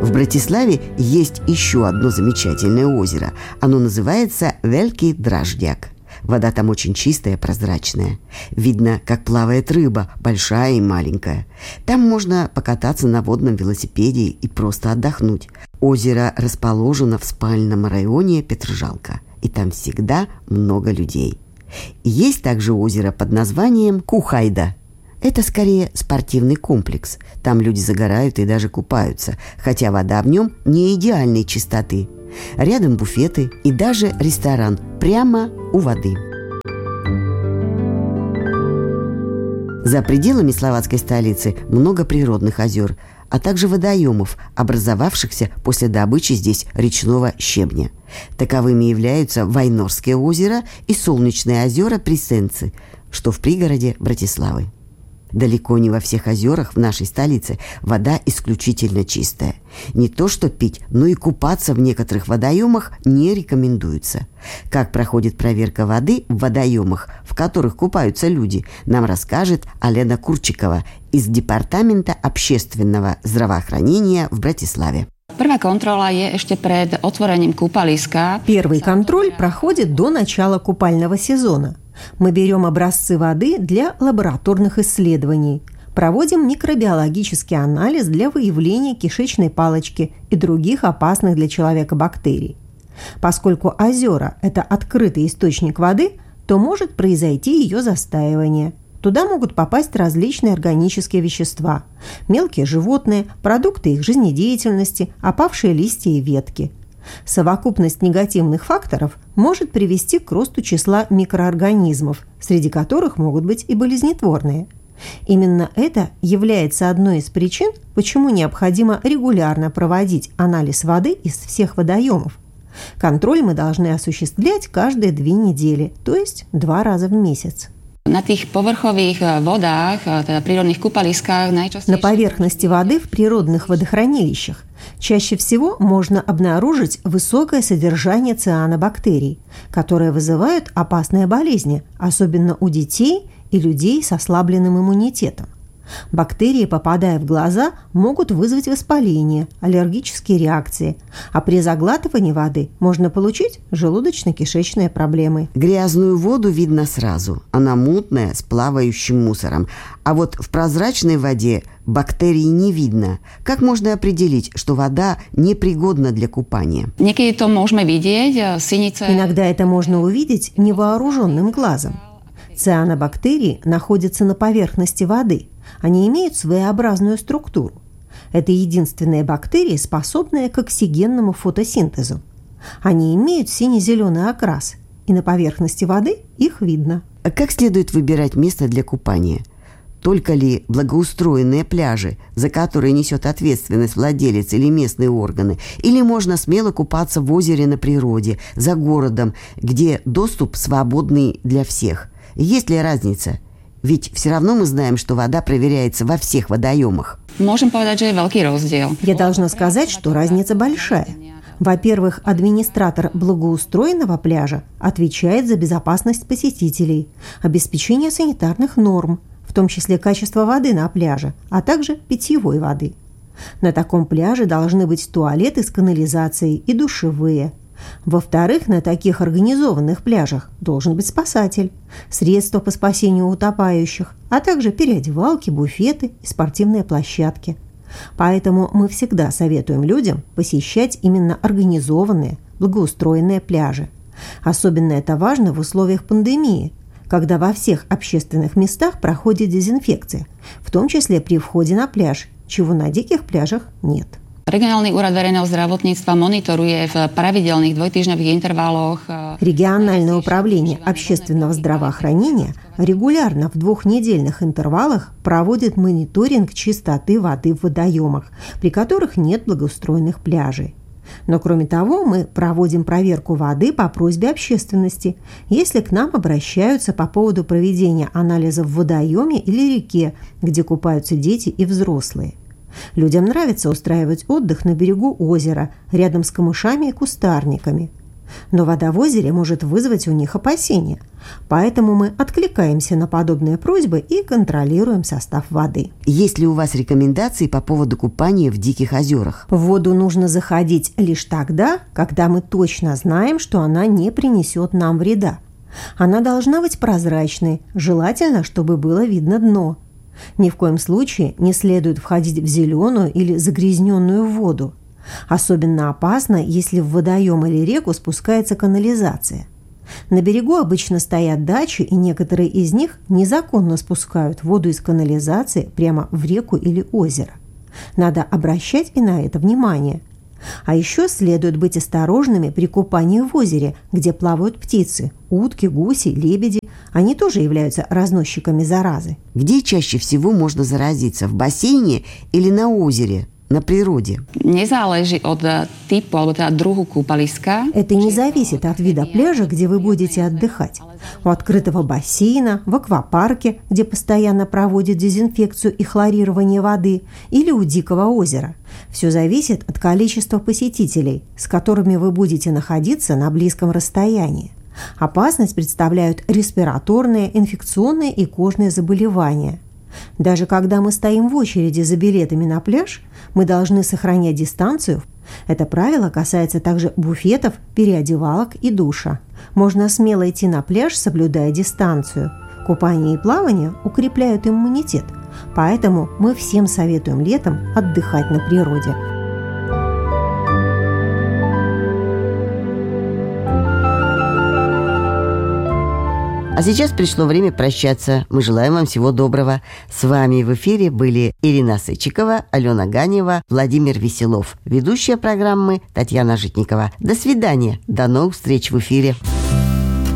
В Братиславе есть еще одно замечательное озеро. Оно называется Великий Драждяк. Вода там очень чистая, прозрачная. Видно, как плавает рыба, большая и маленькая. Там можно покататься на водном велосипеде и просто отдохнуть. Озеро расположено в спальном районе Петржалка, и там всегда много людей. Есть также озеро под названием Кухайда. Это скорее спортивный комплекс. Там люди загорают и даже купаются, хотя вода в нем не идеальной чистоты. Рядом буфеты и даже ресторан прямо у воды. За пределами словацкой столицы много природных озер, а также водоемов, образовавшихся после добычи здесь речного щебня. Таковыми являются Вайнорское озеро и Солнечные озера Присенцы, что в пригороде Братиславы. Далеко не во всех озерах в нашей столице вода исключительно чистая. Не то что пить, но и купаться в некоторых водоемах не рекомендуется. Как проходит проверка воды в водоемах, в которых купаются люди, нам расскажет Алена Курчикова из Департамента общественного здравоохранения в Братиславе. Первый контроль проходит до начала купального сезона. Мы берем образцы воды для лабораторных исследований, проводим микробиологический анализ для выявления кишечной палочки и других опасных для человека бактерий. Поскольку озера – это открытый источник воды, то может произойти ее застаивание. Туда могут попасть различные органические вещества, мелкие животные, продукты их жизнедеятельности, опавшие листья и ветки. Совокупность негативных факторов может привести к росту числа микроорганизмов, среди которых могут быть и болезнетворные. Именно это является одной из причин, почему необходимо регулярно проводить анализ воды из всех водоемов. Контроль мы должны осуществлять каждые 2 недели, то есть 2 раза в месяц. На поверхности воды в природных водохранилищах чаще всего можно обнаружить высокое содержание цианобактерий, которые вызывают опасные болезни, особенно у детей и людей с ослабленным иммунитетом. Бактерии, попадая в глаза, могут вызвать воспаление, аллергические реакции, а при заглатывании воды можно получить желудочно-кишечные проблемы. Грязную воду видно сразу. Она мутная, с плавающим мусором. А вот в прозрачной воде бактерий не видно. Как можно определить, что вода непригодна для купания? Иногда это можно увидеть невооруженным глазом. Цианобактерии находятся на поверхности воды. Они имеют своеобразную структуру. Это единственные бактерии, способные к оксигенному фотосинтезу. Они имеют сине-зеленый окрас, и на поверхности воды их видно. А как следует выбирать место для купания? Только ли благоустроенные пляжи, за которые несет ответственность владелец или местные органы, или можно смело купаться в озере на природе, за городом, где доступ свободный для всех? Есть ли разница? Ведь все равно мы знаем, что вода проверяется во всех водоемах. Я должна сказать, что разница большая. Во-первых, администратор благоустроенного пляжа отвечает за безопасность посетителей, обеспечение санитарных норм, в том числе качество воды на пляже, а также питьевой воды. На таком пляже должны быть туалеты с канализацией и душевые. Во-вторых, на таких организованных пляжах должен быть спасатель, средства по спасению утопающих, а также переодевалки, буфеты и спортивные площадки. Поэтому мы всегда советуем людям посещать именно организованные, благоустроенные пляжи. Особенно это важно в условиях пандемии, когда во всех общественных местах проходит дезинфекция, в том числе при входе на пляж, чего на диких пляжах нет. Региональный úrad verejného zdravotníctva monitoruje в pravidelných dvojtýždňových интервалах. Региональное управление общественного здравоохранения регулярно в 2-недельных интервалах проводит мониторинг чистоты воды в водоемах, при которых нет благоустроенных пляжей. Но кроме того, мы проводим проверку воды по просьбе общественности, если к нам обращаются по поводу проведения анализа в водоеме или реке, где купаются дети и взрослые. Людям нравится устраивать отдых на берегу озера, рядом с камышами и кустарниками. Но вода в озере может вызвать у них опасения. Поэтому мы откликаемся на подобные просьбы и контролируем состав воды. Есть ли у вас рекомендации по поводу купания в диких озерах? В воду нужно заходить лишь тогда, когда мы точно знаем, что она не принесет нам вреда. Она должна быть прозрачной, желательно, чтобы было видно дно. Ни в коем случае не следует входить в зеленую или загрязненную воду. Особенно опасно, если в водоем или реку спускается канализация. На берегу обычно стоят дачи, и некоторые из них незаконно спускают воду из канализации прямо в реку или озеро. Надо обращать и на это внимание. А еще следует быть осторожными при купании в озере, где плавают птицы – утки, гуси, лебеди. Они тоже являются разносчиками заразы. Где чаще всего можно заразиться – в бассейне или на озере? На природе? Nezáleží od typu alebo teda druhu kúpaliska. Это не зависит от вида пляжа, где вы будете отдыхать. У открытого бассейна, в аквапарке, где постоянно проводят дезинфекцию и хлорирование воды, или у дикого озера. Все зависит от количества посетителей, с которыми вы будете находиться на близком расстоянии. Опасность представляют респираторные, инфекционные и кожные заболевания. Даже когда мы стоим в очереди за билетами на пляж, мы должны сохранять дистанцию. Это правило касается также буфетов, переодевалок и душа. Можно смело идти на пляж, соблюдая дистанцию. Купание и плавание укрепляют иммунитет, поэтому мы всем советуем летом отдыхать на природе. А сейчас пришло время прощаться. Мы желаем вам всего доброго. С вами в эфире были Ирина Сычикова, Алена Ганева, Владимир Веселов. Ведущая программы Татьяна Житникова. До свидания. До новых встреч в эфире.